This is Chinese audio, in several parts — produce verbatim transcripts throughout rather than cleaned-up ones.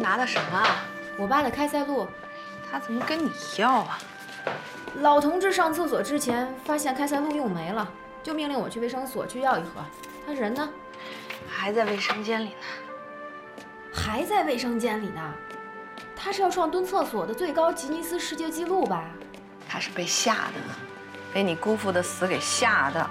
拿的什么啊？ 我爸的开塞露。 他怎么跟你要啊？ 老同志上厕所之前发现开塞露用没了，就命令我去卫生所去要一盒。他人呢？ 还在卫生间里呢。 还在卫生间里呢？他是要创蹲厕所的最高吉尼斯世界纪录吧？ 他是被吓的，被你姑父的死给吓的。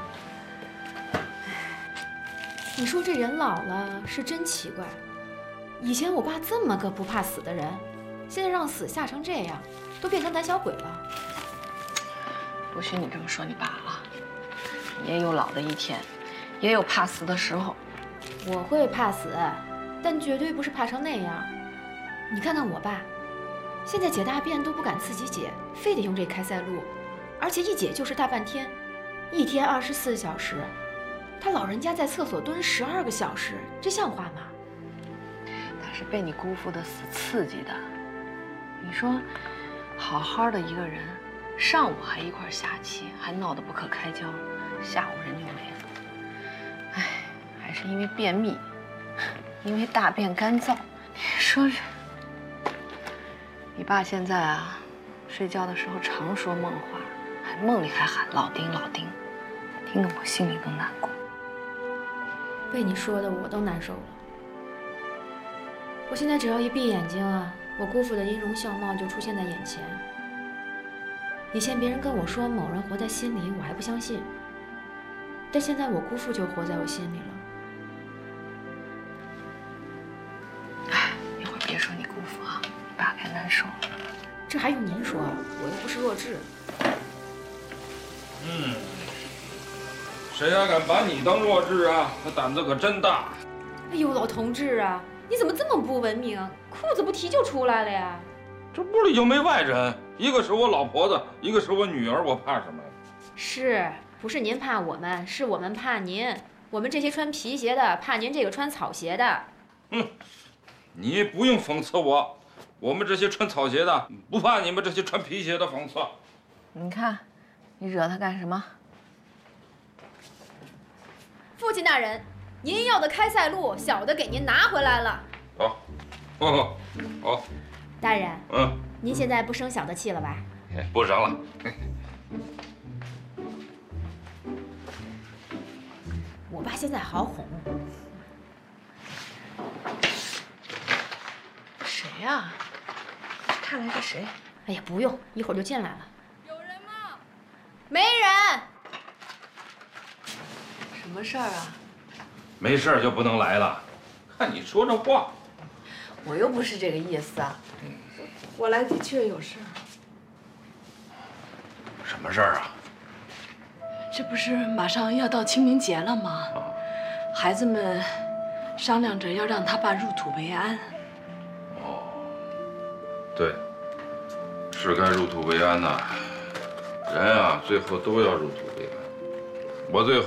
你说这人老了是真奇怪。以前我爸这么个不怕死的人，现在让死吓成这样，都变成胆小鬼了。 不许你这么说你爸啊！也有老的一天，也有怕死的时候。 我会怕死，但绝对不是怕成那样。你看看我爸，现在解大便都不敢自己解，非得用这开塞露，而且一解就是大半天，一天二十四小时。他老人家在厕所蹲十二个小时，这像话吗？ 他是被你姑父的死刺激的。你说，好好的一个人，上午还一块下棋，还闹得不可开交，下午人就没了。哎，还是因为便秘，因为大便干燥。你说这，你爸现在啊，睡觉的时候常说梦话，还梦里还喊老丁老丁，听得我心里都难过。 被你说的我都难受了。我现在只要一闭眼睛啊，我姑父的音容笑貌就出现在眼前。以前别人跟我说某人活在心里，我还不相信，但现在我姑父就活在我心里了。 哎，一会儿别说你姑父啊，你爸该难受了。 这还用您说？我又不是弱智。 嗯，谁还敢把你当弱智啊？他胆子可真大。 哎呦，老同志啊，你怎么这么不文明？裤子不提就出来了呀？ 这屋里就没外人，一个是我老婆子，一个是我女儿，我怕什么呀？ 是不是您怕我们？是我们怕您。我们这些穿皮鞋的怕您这个穿草鞋的。 哼，你不用讽刺我，我们这些穿草鞋的不怕你们这些穿皮鞋的讽刺。 你看，你惹他干什么？ 父亲大人，您要的开塞露，小的给您拿回来了。 好，好，好。 大人， 嗯， 您现在不生小的气了吧？ 不生了。 我爸现在好哄。 谁呀？看来是谁？ 哎呀，不用，一会儿就进来了。 有人吗？ 没人。 什么事儿啊？ 没事就不能来了。看你说这话。 我又不是这个意思啊。我来的确有事儿。 什么事儿啊？ 这不是马上要到清明节了吗？ 啊， 孩子们商量着要让他爸入土为安。 哦，对，是该入土为安呐。人啊，最后都要入土为安。我最后。